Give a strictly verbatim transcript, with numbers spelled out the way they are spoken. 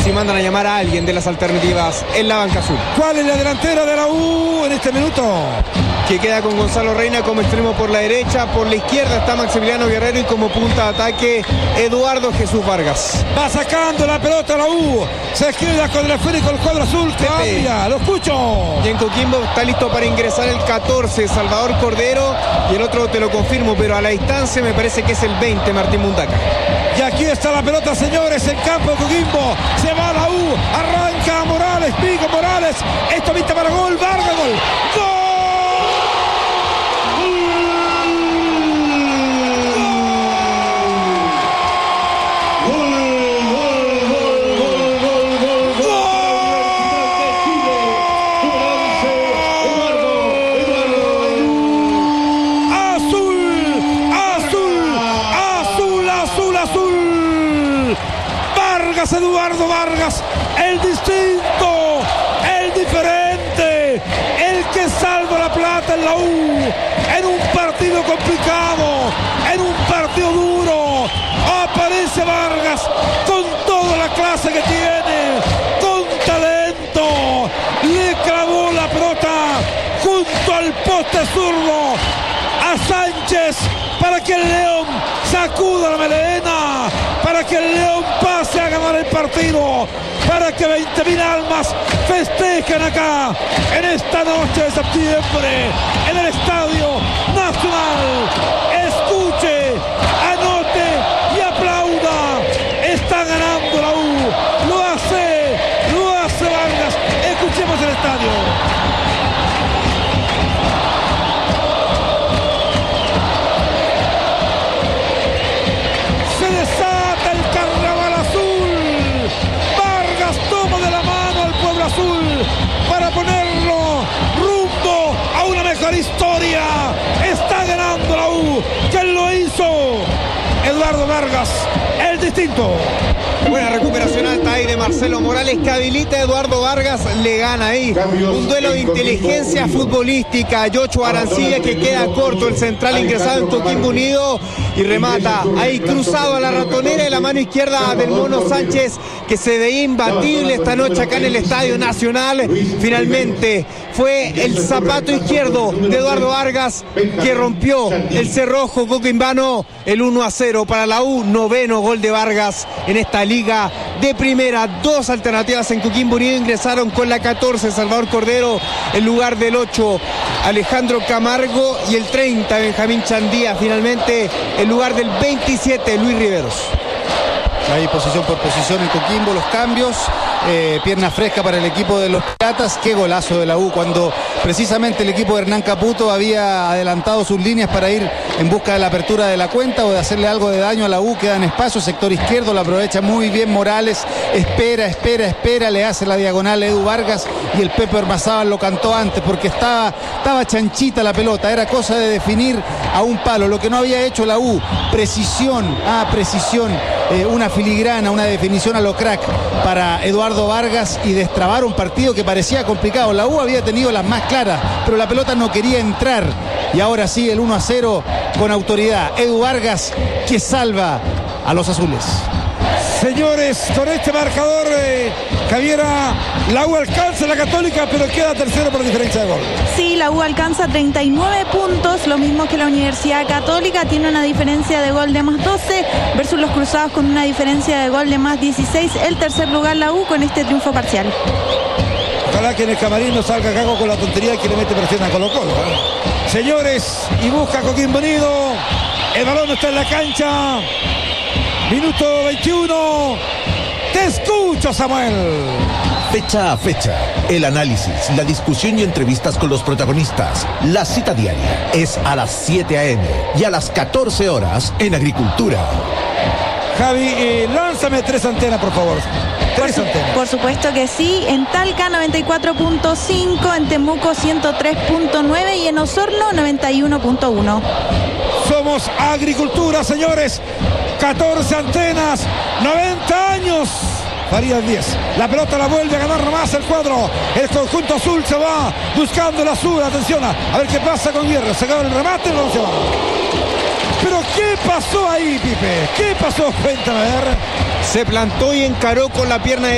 si mandan a llamar a alguien de las alternativas en la banca azul. ¿Cuál es la delantera de la U en este minuto? Que queda con Gonzalo Reina como extremo por la derecha, por la izquierda está Maximiliano Guerrero y como punta de ataque Eduardo Jesús Vargas. Va sacando la pelota la U, se queda con el esférico el cuadro azul, cambia, lo escucho. Y en Coquimbo está listo para ingresar el catorce, Salvador Cordero, y el otro te lo confirmo, pero a la distancia me parece que es el veinte, Martín Mundaca. Y aquí está la pelota, señores, en campo de Coquimbo, se va la U, arranca Morales, Pico Morales, esto viste para gol, Vargas, gol, gol. Eduardo Vargas, el distinto, el diferente, el que salva la plata en la U, en un partido complicado, en un partido duro, aparece Vargas con toda la clase que tiene, con talento, le clavó la pelota junto al poste zurdo a Sánchez para que el León sacuda la melena, para que el León pase a ganar el partido, para que veinte mil almas festejen acá en esta noche de septiembre en el Estadio Nacional. Escuche, anote y aplauda. Está ganando la U, lo hace, lo hace Vargas. Escuchemos el estadio. Para ponerlo rumbo a una mejor historia. Está ganando la U. ¿Quién lo hizo? Eduardo Vargas, el distinto. Buena recuperación alta ahí de Marcelo Morales, que habilita a Eduardo Vargas, le gana ahí. Un duelo de inteligencia futbolística. Yocho Arancilla, que queda corto, el central ingresado en Coquimbo Unido, y remata ahí cruzado a la ratonera y la mano izquierda del Mono Sánchez, que se veía imbatible esta noche acá en el Estadio Nacional. Finalmente fue el zapato izquierdo de Eduardo Vargas que rompió el cerrojo coquimbano. El uno a cero para la U, noveno gol de Vargas en esta liga de primera. Dos alternativas en Coquimbo Unido ingresaron con la catorce, Salvador Cordero, en lugar del ocho, Alejandro Camargo, y el treinta, Benjamín Chandía, finalmente en lugar del veintisiete, Luis Riveros. Ahí posición por posición en Coquimbo, los cambios, eh, pierna fresca para el equipo de los Piratas. Qué golazo de la U, cuando precisamente el equipo de Hernán Caputo había adelantado sus líneas para ir en busca de la apertura de la cuenta o de hacerle algo de daño a la U. Queda en espacio, sector izquierdo, lo aprovecha muy bien Morales, espera, espera, espera, le hace la diagonal a Edu Vargas, y el Pepe Ormazábal lo cantó antes porque estaba, estaba chanchita la pelota, era cosa de definir a un palo, lo que no había hecho la U, precisión, ah, precisión, eh, una filigrana, una definición a lo crack para Eduardo Vargas, y destrabar un partido que parecía complicado. La U había tenido las más claras, pero la pelota no quería entrar, y ahora sí el uno a cero con autoridad. Edu Vargas, que salva a los azules. Señores, con este marcador, eh, Javiera, la U alcanza la Católica, pero queda tercero por diferencia de gol. Sí, la U alcanza treinta y nueve puntos, lo mismo que la Universidad Católica, tiene una diferencia de gol de más doce, versus los Cruzados con una diferencia de gol de más dieciséis. El tercer lugar la U con este triunfo parcial. Ojalá que en el camarín no salga Cago con la tontería que le mete presión a Colo Colo, ¿eh? Señores, y busca Coquimbo Unido, el balón está en la cancha, minuto veintiuno, te escucho, Samuel. Fecha a fecha, el análisis, la discusión y entrevistas con los protagonistas. La cita diaria es a las siete a eme y a las catorce horas en Agricultura. Javi, eh, lánzame tres antenas, por favor. Tres por, antenas. Por supuesto que sí. En Talca noventa y cuatro punto cinco, en Temuco ciento tres punto nueve y en Osorno noventa y uno punto uno. Somos Agricultura, señores. catorce antenas, noventa años. Farías diez. La pelota la vuelve a ganar nomás el cuadro. El conjunto azul se va buscando el azul. Atención a, a ver qué pasa con Guerra. Se acaba el remate y no se va. Pero ¿qué pasó ahí, Pipe? ¿Qué pasó? Cuéntame, a ver. Se plantó y encaró con la pierna